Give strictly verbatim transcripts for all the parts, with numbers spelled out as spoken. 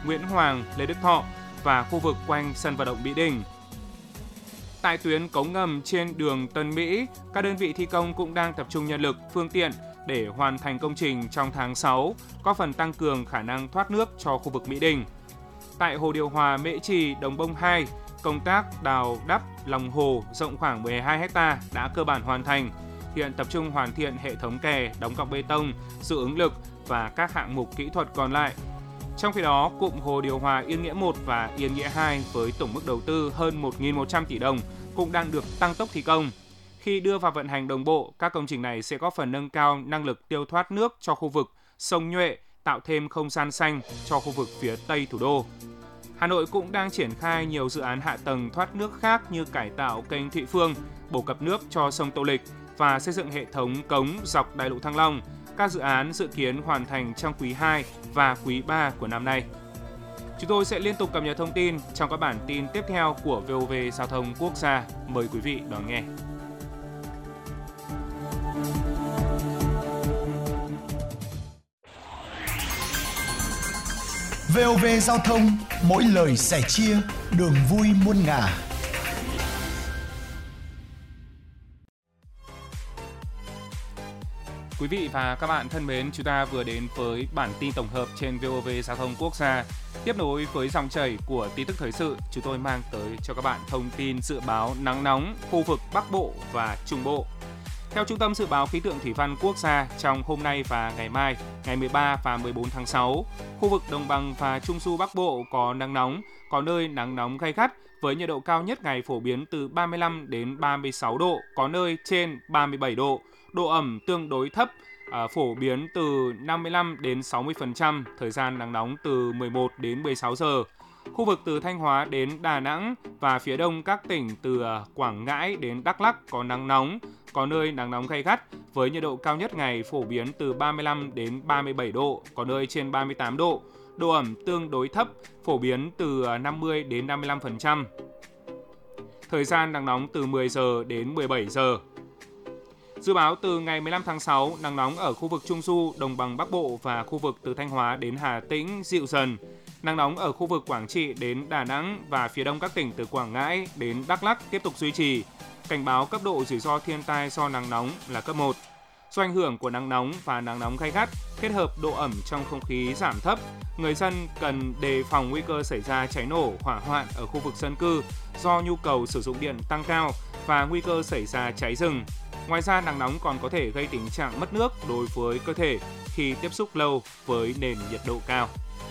Nguyễn Hoàng, Lê Đức Thọ và khu vực quanh sân vận động Mỹ Đình. Tại tuyến cống ngầm trên đường Tân Mỹ, các đơn vị thi công cũng đang tập trung nhân lực, phương tiện để hoàn thành công trình trong tháng sáu, có phần tăng cường khả năng thoát nước cho khu vực Mỹ Đình. Tại hồ điều hòa Mễ Trì, Đồng Bông hai, công tác đào đắp lòng hồ rộng khoảng mười hai héc ta đã cơ bản hoàn thành. Hiện tập trung hoàn thiện hệ thống kè, đóng cọc bê tông, dự ứng lực và các hạng mục kỹ thuật còn lại. Trong khi đó, cụm hồ điều hòa Yên Nghĩa một và Yên Nghĩa hai với tổng mức đầu tư hơn một nghìn một trăm tỷ đồng cũng đang được tăng tốc thi công. Khi đưa vào vận hành đồng bộ, các công trình này sẽ góp phần nâng cao năng lực tiêu thoát nước cho khu vực sông Nhuệ, tạo thêm không gian xanh cho khu vực phía Tây thủ đô. Hà Nội cũng đang triển khai nhiều dự án hạ tầng thoát nước khác như cải tạo kênh Thụy Phương, bổ cập nước cho sông Tô Lịch và xây dựng hệ thống cống dọc đại lộ Thăng Long. Các dự án dự kiến hoàn thành trong quý hai và quý ba của năm nay. Chúng tôi sẽ liên tục cập nhật thông tin trong các bản tin tiếp theo của vê o vê Giao thông Quốc gia. Mời quý vị đón nghe. vê o vê Giao thông, mỗi lời sẻ chia, đường vui muôn ngả. Quý vị và các bạn thân mến, chúng ta vừa đến với bản tin tổng hợp trên vê o vê Giao thông Quốc gia. Tiếp nối với dòng chảy của tin tức thời sự, chúng tôi mang tới cho các bạn thông tin dự báo nắng nóng khu vực Bắc Bộ và Trung Bộ. Theo Trung tâm Dự báo Khí tượng Thủy văn Quốc gia, trong hôm nay và ngày mai, ngày mười ba và mười bốn tháng sáu, khu vực Đồng bằng và Trung du Bắc Bộ có nắng nóng, có nơi nắng nóng gay gắt với nhiệt độ cao nhất ngày phổ biến từ ba mươi lăm đến ba mươi sáu độ, có nơi trên ba mươi bảy độ. Độ ẩm tương đối thấp, à, phổ biến từ năm mươi lăm đến sáu mươi phần trăm, thời gian nắng nóng từ mười một đến mười sáu giờ. Khu vực từ Thanh Hóa đến Đà Nẵng và phía đông các tỉnh từ Quảng Ngãi đến Đắk Lắk có nắng nóng, có nơi nắng nóng gay gắt với nhiệt độ cao nhất ngày phổ biến từ ba mươi lăm đến ba mươi bảy độ, có nơi trên ba mươi tám độ. Độ ẩm tương đối thấp, phổ biến từ năm mươi đến năm mươi lăm phần trăm. Thời gian nắng nóng từ mười giờ đến mười bảy giờ. Dự báo từ ngày mười lăm tháng sáu, nắng nóng ở khu vực Trung Du, Đồng bằng Bắc Bộ và khu vực từ Thanh Hóa đến Hà Tĩnh dịu dần. Nắng nóng ở khu vực Quảng Trị đến Đà Nẵng và phía đông các tỉnh từ Quảng Ngãi đến Đắk Lắk tiếp tục duy trì. Cảnh báo cấp độ rủi ro thiên tai do nắng nóng là cấp một. Do ảnh hưởng của nắng nóng và nắng nóng gay gắt kết hợp độ ẩm trong không khí giảm thấp, người dân cần đề phòng nguy cơ xảy ra cháy nổ, hỏa hoạn ở khu vực dân cư do nhu cầu sử dụng điện tăng cao và nguy cơ xảy ra cháy rừng. Ngoài ra, nắng nóng còn có thể gây tình trạng mất nước đối với cơ thể khi tiếp xúc lâu với nền nhiệt độ cao.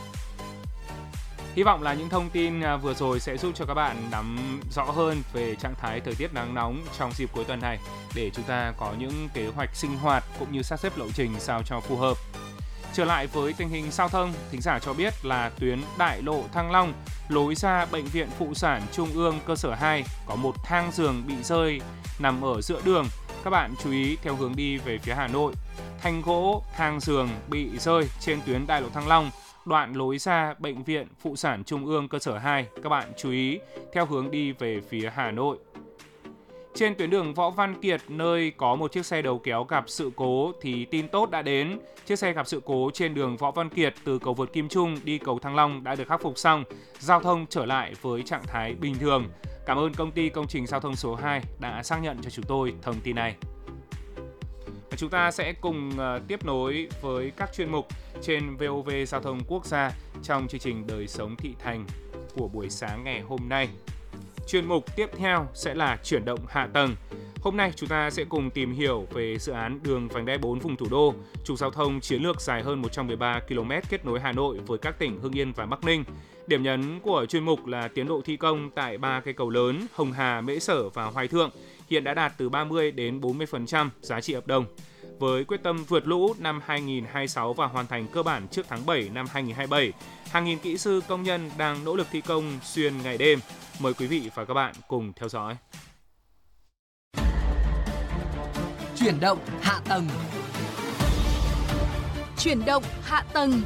Hy vọng là những thông tin vừa rồi sẽ giúp cho các bạn nắm rõ hơn về trạng thái thời tiết nắng nóng trong dịp cuối tuần này để chúng ta có những kế hoạch sinh hoạt cũng như sắp xếp lộ trình sao cho phù hợp. Trở lại với tình hình giao thông, thính giả cho biết là tuyến đại lộ Thăng Long lối ra Bệnh viện Phụ sản Trung ương cơ sở hai có một thang giường bị rơi nằm ở giữa đường. Các bạn chú ý theo hướng đi về phía Hà Nội. Thanh gỗ thang giường bị rơi trên tuyến đại lộ Thăng Long, đoạn lối ra Bệnh viện Phụ sản Trung ương cơ sở hai. Các bạn chú ý theo hướng đi về phía Hà Nội. Trên tuyến đường Võ Văn Kiệt, nơi có một chiếc xe đầu kéo gặp sự cố thì tin tốt đã đến. Chiếc xe gặp sự cố trên đường Võ Văn Kiệt từ cầu vượt Kim Trung đi cầu Thăng Long đã được khắc phục xong. Giao thông trở lại với trạng thái bình thường. Cảm ơn công ty công trình giao thông số hai đã xác nhận cho chúng tôi thông tin này. Chúng ta sẽ cùng uh, tiếp nối với các chuyên mục trên vê o vê Giao thông Quốc gia trong chương trình Đời sống thị thành của buổi sáng ngày hôm nay. Chuyên mục tiếp theo sẽ là chuyển động hạ tầng. Hôm nay chúng ta sẽ cùng tìm hiểu về dự án đường vành đai bốn vùng thủ đô, trục giao thông chiến lược dài hơn một trăm mười ba ki lô mét kết nối Hà Nội với các tỉnh Hưng Yên và Bắc Ninh. Điểm nhấn của chuyên mục là tiến độ thi công tại ba cây cầu lớn Hồng Hà, Mễ Sở và Hoài Thượng hiện đã đạt từ ba mươi đến bốn mươi phần trăm giá trị hợp đồng. Với quyết tâm vượt lũ năm hai nghìn không trăm hai mươi sáu và hoàn thành cơ bản trước tháng bảy năm hai nghìn không trăm hai mươi bảy, hàng nghìn kỹ sư công nhân đang nỗ lực thi công xuyên ngày đêm. Mời quý vị và các bạn cùng theo dõi. Chuyển động hạ tầng. Chuyển động hạ tầng.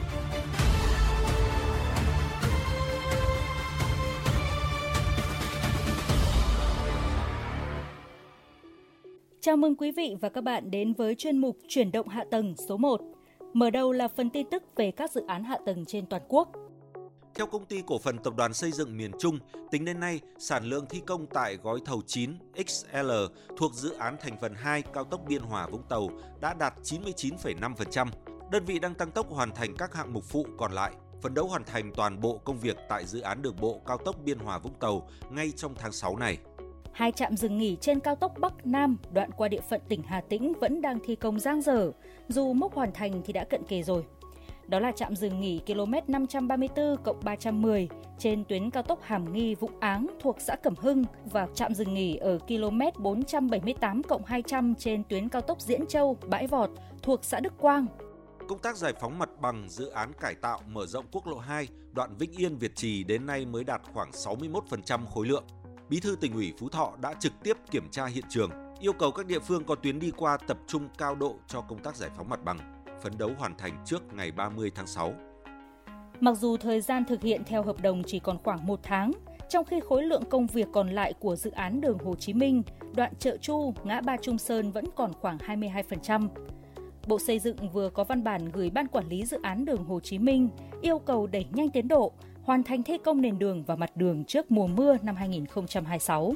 Chào mừng quý vị và các bạn đến với chuyên mục Chuyển động hạ tầng số một. Mở đầu là phần tin tức về các dự án hạ tầng trên toàn quốc. Theo Công ty Cổ phần Tập đoàn Xây dựng Miền Trung, tính đến nay, sản lượng thi công tại gói thầu chín X L thuộc dự án thành phần hai cao tốc Biên Hòa - Vũng Tàu đã đạt chín mươi chín phẩy năm phần trăm. Đơn vị đang tăng tốc hoàn thành các hạng mục phụ còn lại, phấn đấu hoàn thành toàn bộ công việc tại dự án đường bộ cao tốc Biên Hòa - Vũng Tàu ngay trong tháng sáu này. Hai trạm dừng nghỉ trên cao tốc Bắc Nam đoạn qua địa phận tỉnh Hà Tĩnh vẫn đang thi công dang dở, dù mốc hoàn thành thì đã cận kề rồi. Đó là trạm dừng nghỉ km năm trăm ba mươi tư cộng ba trăm mười trên tuyến cao tốc Hàm Nghi - Vũng Áng thuộc xã Cẩm Hưng và trạm dừng nghỉ ở km bốn trăm bảy mươi tám cộng hai trăm trên tuyến cao tốc Diễn Châu - Bãi Vọt thuộc xã Đức Quang. Công tác giải phóng mặt bằng dự án cải tạo mở rộng quốc lộ hai đoạn Vĩnh Yên - Việt Trì đến nay mới đạt khoảng sáu mươi mốt phần trăm khối lượng. Bí thư Tỉnh ủy Phú Thọ đã trực tiếp kiểm tra hiện trường, yêu cầu các địa phương có tuyến đi qua tập trung cao độ cho công tác giải phóng mặt bằng, phấn đấu hoàn thành trước ngày ba mươi tháng sáu. Mặc dù thời gian thực hiện theo hợp đồng chỉ còn khoảng một tháng, trong khi khối lượng công việc còn lại của dự án đường Hồ Chí Minh, đoạn Chợ Chu, ngã ba Trung Sơn vẫn còn khoảng hai mươi hai phần trăm. Bộ Xây dựng vừa có văn bản gửi Ban Quản lý Dự án đường Hồ Chí Minh yêu cầu đẩy nhanh tiến độ, hoàn thành thi công nền đường và mặt đường trước mùa mưa năm hai nghìn không trăm hai mươi sáu.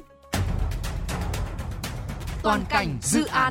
Toàn cảnh dự án.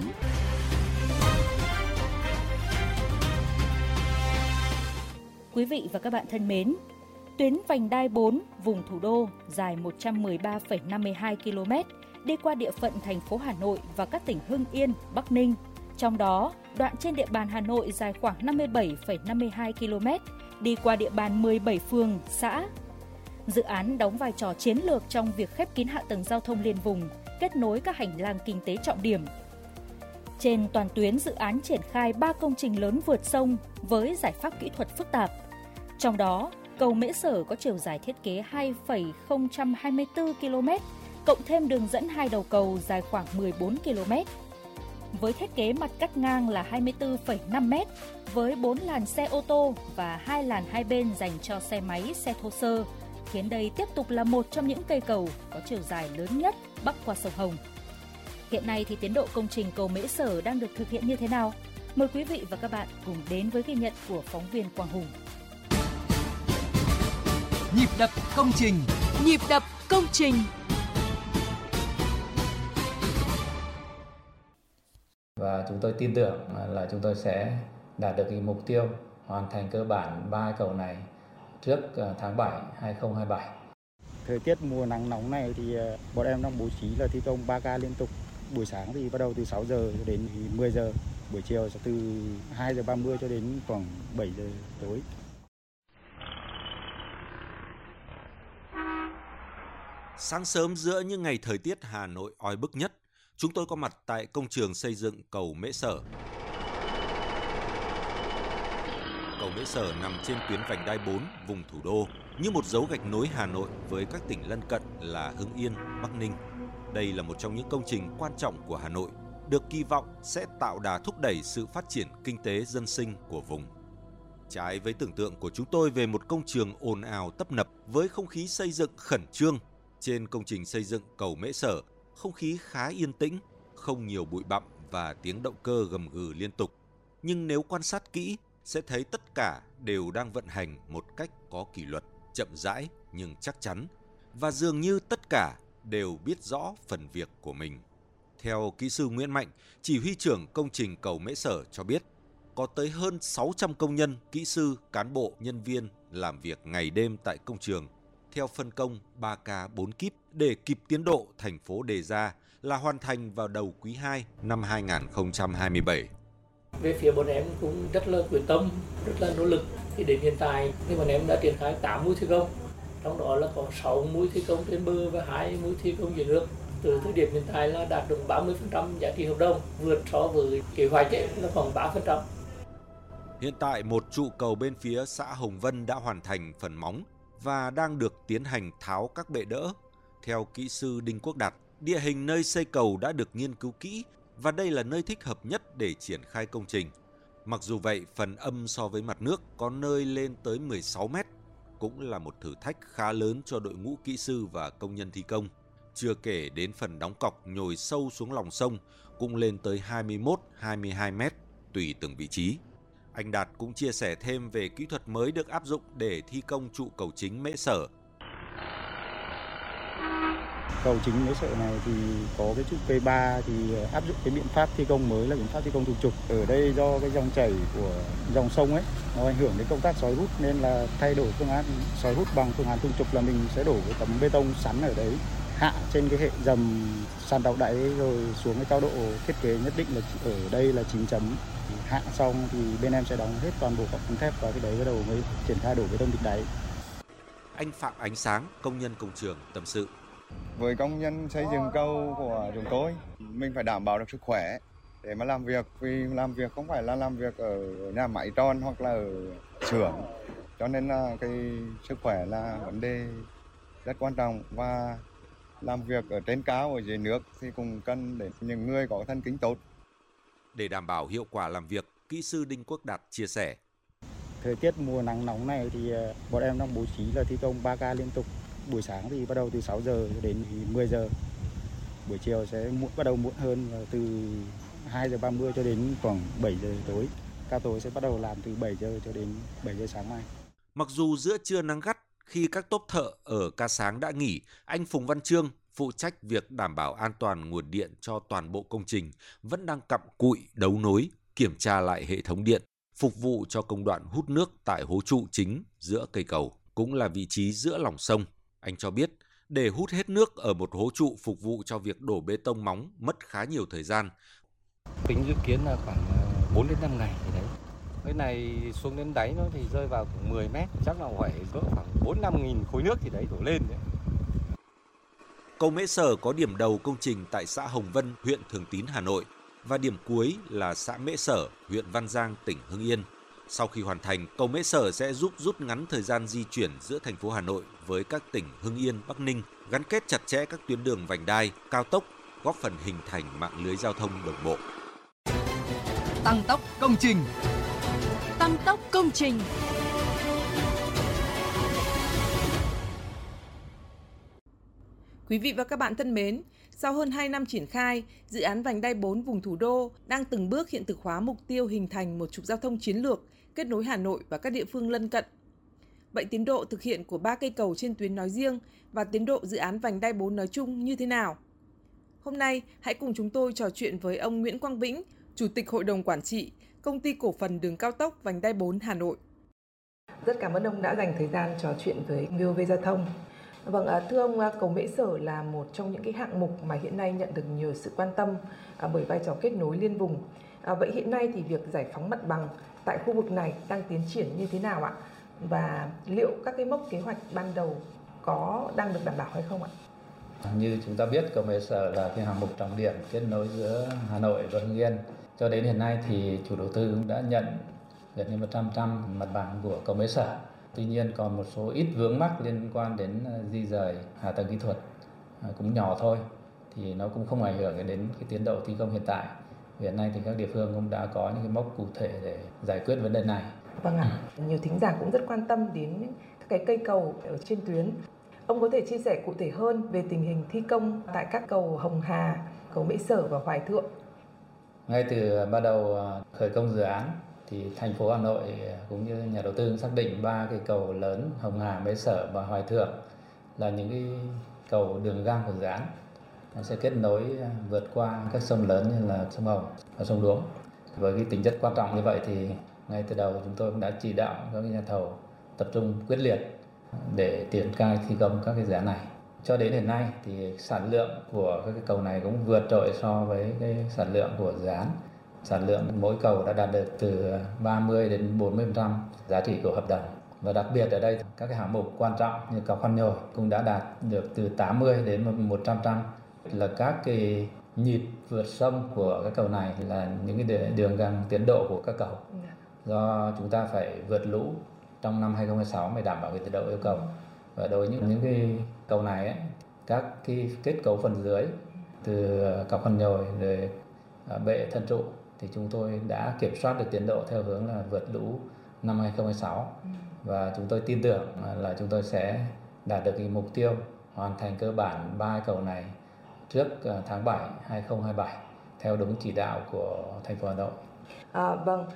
Quý vị và các bạn thân mến, tuyến vành đai bốn vùng thủ đô dài một trăm mười ba phẩy năm mươi hai ki lô mét đi qua địa phận thành phố Hà Nội và các tỉnh Hưng Yên, Bắc Ninh. Trong đó, đoạn trên địa bàn Hà Nội dài khoảng năm mươi bảy phẩy năm mươi hai ki lô mét đi qua địa bàn mười bảy phường, xã. Dự án đóng vai trò chiến lược trong việc khép kín hạ tầng giao thông liên vùng, kết nối các hành lang kinh tế trọng điểm. Trên toàn tuyến, dự án triển khai ba công trình lớn vượt sông với giải pháp kỹ thuật phức tạp. Trong đó, cầu Mễ Sở có chiều dài thiết kế hai phẩy không hai tư ki lô mét, cộng thêm đường dẫn hai đầu cầu dài khoảng mười bốn ki lô mét. Với thiết kế mặt cắt ngang là hai mươi tư phẩy năm mét, với bốn làn xe ô tô và hai làn hai bên dành cho xe máy, xe thô sơ, khiến đây tiếp tục là một trong những cây cầu có chiều dài lớn nhất bắc qua sông Hồng. Hiện nay thì tiến độ công trình cầu Mễ Sở đang được thực hiện như thế nào? Mời quý vị và các bạn cùng đến với ghi nhận của phóng viên Quang Hùng. Nhịp đập công trình, Nhịp đập công trình. Và chúng tôi tin tưởng là chúng tôi sẽ đạt được cái mục tiêu hoàn thành cơ bản ba cầu này trước tháng bảy năm hai nghìn không trăm hai mươi bảy. Thời tiết mùa nắng nóng này thì bọn em đang bố trí là thi công ba ca liên tục. Buổi sáng thì bắt đầu từ sáu giờ cho đến mười giờ, buổi chiều sẽ từ hai giờ ba mươi cho đến khoảng bảy giờ tối. Sáng sớm giữa những ngày thời tiết Hà Nội oi bức nhất, chúng tôi có mặt tại công trường xây dựng cầu Mễ Sở. Cầu Mễ Sở nằm trên tuyến vành đai bốn vùng thủ đô, như một dấu gạch nối Hà Nội với các tỉnh lân cận là Hưng Yên, Bắc Ninh. Đây là một trong những công trình quan trọng của Hà Nội, được kỳ vọng sẽ tạo đà thúc đẩy sự phát triển kinh tế dân sinh của vùng. Trái với tưởng tượng của chúng tôi về một công trường ồn ào tấp nập với không khí xây dựng khẩn trương, trên công trình xây dựng cầu Mễ Sở, không khí khá yên tĩnh, không nhiều bụi bặm và tiếng động cơ gầm gừ liên tục. Nhưng nếu quan sát kỹ, sẽ thấy tất cả đều đang vận hành một cách có kỷ luật, chậm rãi nhưng chắc chắn. Và dường như tất cả đều biết rõ phần việc của mình. Theo kỹ sư Nguyễn Mạnh, chỉ huy trưởng công trình cầu Mễ Sở cho biết, có tới hơn sáu trăm công nhân, kỹ sư, cán bộ, nhân viên làm việc ngày đêm tại công trường, theo phân công ba ca bốn kíp để kịp tiến độ thành phố đề ra là hoàn thành vào đầu quý hai năm hai nghìn không trăm hai mươi bảy. Về phía bọn em cũng rất là quyết tâm, rất là nỗ lực. Thì đến hiện tại thì bọn em đã triển khai tám mũi thi công, trong đó là có sáu mũi thi công trên bờ và hai mũi thi công dưới nước. Từ thời điểm hiện tại là đạt được ba mươi phần trăm giá trị hợp đồng, vượt so với kế hoạch là khoảng ba phần trăm. Hiện tại một trụ cầu bên phía xã Hồng Vân đã hoàn thành phần móng và đang được tiến hành tháo các bệ đỡ. Theo kỹ sư Đinh Quốc Đạt, địa hình nơi xây cầu đã được nghiên cứu kỹ và đây là nơi thích hợp nhất để triển khai công trình. Mặc dù vậy, phần âm so với mặt nước có nơi lên tới mười sáu mét, cũng là một thử thách khá lớn cho đội ngũ kỹ sư và công nhân thi công. Chưa kể đến phần đóng cọc nhồi sâu xuống lòng sông cũng lên tới hai mươi mốt đến hai mươi hai mét tùy từng vị trí. Anh Đạt cũng chia sẻ thêm về kỹ thuật mới được áp dụng để thi công trụ cầu chính Mễ Sở. Cầu chính Mễ Sở này thì có cái trụ P ba thì áp dụng cái biện pháp thi công mới là biện pháp thi công thùng trục. Ở đây do cái dòng chảy của dòng sông ấy nó ảnh hưởng đến công tác xói hút nên là thay đổi phương án xói hút bằng phương án thùng trục là mình sẽ đổ cái tấm bê tông sắn ở đấy hạ trên cái hệ dầm sàn đào đáy rồi xuống cái cao độ thiết kế nhất định là ở đây là chín chấm. Hạ xong thì bên em sẽ đóng hết toàn bộ các ống thép vào cái đấy, bắt đầu mới triển khai đổ bê tông bịt đáy. Anh Phạm Ánh Sáng, công nhân công trường tâm sự. Với công nhân xây dựng cầu của chúng tôi, mình phải đảm bảo được sức khỏe để mà làm việc, vì làm việc không phải là làm việc ở nhà máy tròn hoặc là ở xưởng, cho nên là cái sức khỏe là vấn đề rất quan trọng, và làm việc ở trên cao ở dưới nước thì cũng cần để những người có thân kính tốt. Để đảm bảo hiệu quả làm việc, kỹ sư Đinh Quốc Đạt chia sẻ. Thời tiết mùa nắng nóng này thì bọn em đang bố trí là thi công ba ca liên tục. Buổi sáng thì bắt đầu từ sáu giờ đến mười giờ. Buổi chiều sẽ muộn, bắt đầu muộn hơn là từ hai giờ ba mươi cho đến khoảng bảy giờ tối. Ca tối sẽ bắt đầu làm từ bảy giờ cho đến bảy giờ sáng mai. Mặc dù giữa trưa nắng gắt, khi các tốp thợ ở ca sáng đã nghỉ, anh Phùng Văn Trương, phụ trách việc đảm bảo an toàn nguồn điện cho toàn bộ công trình, vẫn đang cặm cụi, đấu nối, kiểm tra lại hệ thống điện, phục vụ cho công đoạn hút nước tại hố trụ chính giữa cây cầu, cũng là vị trí giữa lòng sông. Anh cho biết, để hút hết nước ở một hố trụ phục vụ cho việc đổ bê tông móng mất khá nhiều thời gian. Tính dự kiến là khoảng bốn đến năm ngày thì đấy. Cái này xuống đến đáy nó thì rơi vào khoảng mười mét, chắc là phải cỡ khoảng bốn năm nghìn khối nước thì đấy đổ lên đấy. Cầu Mễ Sở có điểm đầu công trình tại xã Hồng Vân, huyện Thường Tín, Hà Nội, và điểm cuối là xã Mễ Sở, huyện Văn Giang, tỉnh Hưng Yên. Sau khi hoàn thành, cầu Mễ Sở sẽ giúp rút ngắn thời gian di chuyển giữa thành phố Hà Nội với các tỉnh Hưng Yên, Bắc Ninh, gắn kết chặt chẽ các tuyến đường vành đai, cao tốc, góp phần hình thành mạng lưới giao thông đồng bộ. Tăng tốc công trình. Tăng tốc công trình. Quý vị và các bạn thân mến, sau hơn hai năm triển khai, dự án vành đai bốn vùng thủ đô đang từng bước hiện thực hóa mục tiêu hình thành một trục giao thông chiến lược kết nối Hà Nội và các địa phương lân cận. Vậy tiến độ thực hiện của ba cây cầu trên tuyến nói riêng và tiến độ dự án vành đai bốn nói chung như thế nào? Hôm nay, hãy cùng chúng tôi trò chuyện với ông Nguyễn Quang Vĩnh, Chủ tịch Hội đồng Quản trị, Công ty Cổ phần Đường Cao tốc Vành đai bốn Hà Nội. Rất cảm ơn ông đã dành thời gian trò chuyện với vê o vê Giao thông. Vâng, thưa ông, cầu Mễ Sở là một trong những cái hạng mục mà hiện nay nhận được nhiều sự quan tâm bởi vai trò kết nối liên vùng. Vậy hiện nay thì việc giải phóng mặt bằng tại khu vực này đang tiến triển như thế nào ạ? Và liệu các cái mốc kế hoạch ban đầu có đang được đảm bảo hay không ạ? Như chúng ta biết, cầu Mễ Sở là cái hạng mục trọng điểm kết nối giữa Hà Nội và Hưng Yên. Cho đến hiện nay thì chủ đầu tư cũng đã nhận gần như một trăm phần trăm mặt bằng của cầu Mễ Sở. Tuy nhiên còn một số ít vướng mắc liên quan đến di rời hạ tầng kỹ thuật cũng nhỏ thôi, thì nó cũng không ảnh hưởng đến cái tiến độ thi công hiện tại. Hiện nay thì các địa phương cũng đã có những cái mốc cụ thể để giải quyết vấn đề này. Vâng ạ, à, nhiều thính giả cũng rất quan tâm đến các cái cây cầu ở trên tuyến. Ông có thể chia sẻ cụ thể hơn về tình hình thi công tại các cầu Hồng Hà, cầu Mễ Sở và Hoài Thượng? Ngay từ ban đầu khởi công dự án thì thành phố Hà Nội cũng như nhà đầu tư xác định ba cái cầu lớn Hồng Hà, Mễ Sở và Hoài Thượng là những cái cầu đường gang của dự án. Nó sẽ kết nối vượt qua các sông lớn như là sông Hồng và sông Đuống. Với cái tính chất quan trọng như vậy thì ngay từ đầu chúng tôi cũng đã chỉ đạo các nhà thầu tập trung quyết liệt để triển khai thi công các cái dự án này. Cho đến hiện nay thì sản lượng của các cái cầu này cũng vượt trội so với cái sản lượng của dự án. Sản lượng mỗi cầu đã đạt được từ ba mươi đến bốn mươi phần trăm giá trị của hợp đồng. Và đặc biệt ở đây các cái hạng mục quan trọng như cầu Khoan Nhồi cũng đã đạt được từ tám mươi đến một trăm phần trăm. Là các cái nhịp vượt sông của các cầu này là những cái đường gang tiến độ của các cầu. Do chúng ta phải vượt lũ trong năm hai không hai sáu mới đảm bảo cái tiến độ yêu cầu. Và đối với những, những cái cầu này ấy, các cái kết cấu phần dưới từ cầu Khoan Nhồi rồi bệ thân trụ thì chúng tôi đã kiểm soát được tiến độ theo hướng là vượt lũ năm hai không hai sáu. Và chúng tôi tin tưởng là chúng tôi sẽ đạt được cái mục tiêu hoàn thành cơ bản ba cầu này trước tháng bảy hai không hai bảy theo đúng chỉ đạo của thành phố Hà Nội. À, vâng.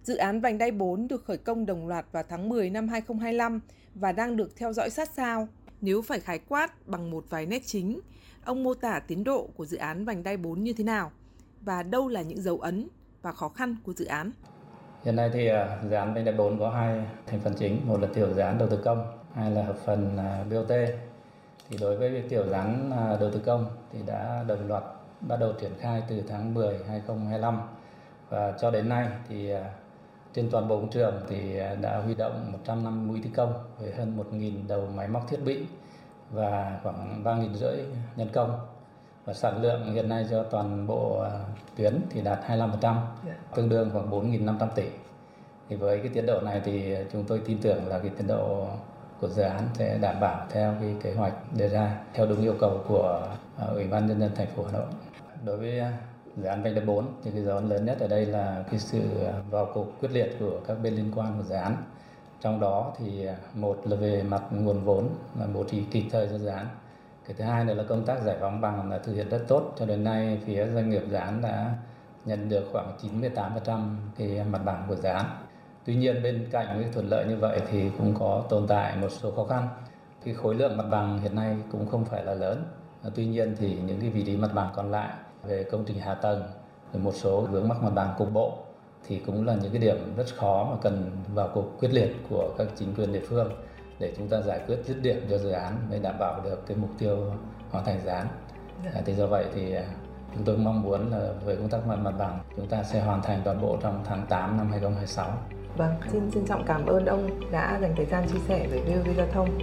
Dự án vành đai bốn được khởi công đồng loạt vào tháng mười năm hai không hai lăm và đang được theo dõi sát sao. Nếu phải khái quát bằng một vài nét chính, ông mô tả tiến độ của dự án vành đai bốn như thế nào và đâu là những dấu ấn và khó khăn của dự án? Hiện nay thì dự án vành đai bốn có hai thành phần chính, một là tiểu dự án đầu tư công, hai là hợp phần bê o tê. Thì đối với tiểu dự án đầu tư công thì đã đồng loạt bắt đầu triển khai từ tháng mười năm hai không hai lăm và cho đến nay thì trên toàn bộ công trường thì đã huy động một trăm năm mươi thi công với hơn một nghìn đầu máy móc thiết bị và khoảng ba nghìn rưỡi nhân công. Và sản lượng hiện nay cho toàn bộ tuyến thì đạt hai mươi lăm phần trăm, tương đương khoảng bốn nghìn năm trăm tỷ. Thì với cái tiến độ này thì chúng tôi tin tưởng là cái tiến độ của dự án sẽ đảm bảo theo cái kế hoạch đề ra theo đúng yêu cầu của Ủy ban Nhân dân thành phố Hà Nội. Đối với dự án vành đai bốn thì cái dấu ấn lớn nhất ở đây là cái sự vào cuộc quyết liệt của các bên liên quan của dự án. Trong đó thì một là về mặt nguồn vốn là bố trí kịp thời cho dự án. Cái thứ hai nữa là công tác giải phóng bằng là thực hiện rất tốt. Cho đến nay phía doanh nghiệp dự án đã nhận được khoảng chín mươi tám phần trăm cái mặt bằng của dự án. Tuy nhiên bên cạnh cái thuận lợi như vậy thì cũng có tồn tại một số khó khăn. Cái khối lượng mặt bằng hiện nay cũng không phải là lớn. Tuy nhiên thì những cái vị trí mặt bằng còn lại về công trình hạ tầng, một số vướng mắc mặt bằng cục bộ thì cũng là những cái điểm rất khó mà cần vào cuộc quyết liệt của các chính quyền địa phương để chúng ta giải quyết dứt điểm cho dự án để đảm bảo được cái mục tiêu hoàn thành dự án. À, thì do vậy thì chúng tôi mong muốn là về công tác mặt bằng chúng ta sẽ hoàn thành toàn bộ trong tháng tám năm hai không hai sáu. Vâng, xin trân trọng cảm ơn ông đã dành thời gian chia sẻ với vê o vê Giao thông.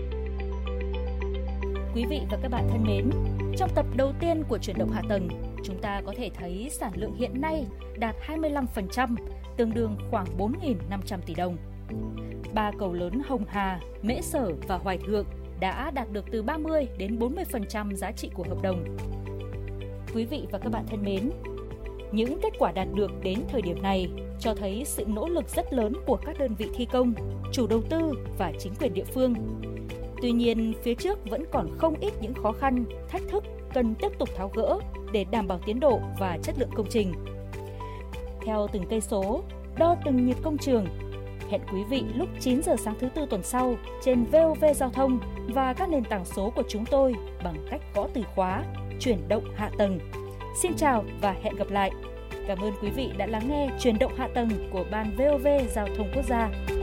Quý vị và các bạn thân mến, trong tập đầu tiên của Chuyển động hạ tầng, chúng ta có thể thấy sản lượng hiện nay đạt hai mươi lăm phần trăm, tương đương khoảng bốn nghìn năm trăm tỷ đồng. Ba cầu lớn Hồng Hà, Mễ Sở và Hoài Thượng đã đạt được từ ba mươi đến bốn mươi phần trăm giá trị của hợp đồng. Quý vị và các bạn thân mến, những kết quả đạt được đến thời điểm này cho thấy sự nỗ lực rất lớn của các đơn vị thi công, chủ đầu tư và chính quyền địa phương. Tuy nhiên, phía trước vẫn còn không ít những khó khăn, thách thức cần tiếp tục tháo gỡ để đảm bảo tiến độ và chất lượng công trình. Theo từng cây số, đo từng nhịp công trường. Hẹn quý vị lúc chín giờ sáng thứ Tư tuần sau trên vê o vê Giao thông và các nền tảng số của chúng tôi bằng cách gõ từ khóa chuyển động hạ tầng. Xin chào và hẹn gặp lại. Cảm ơn quý vị đã lắng nghe Chuyển động hạ tầng của Ban vê o vê Giao thông Quốc gia.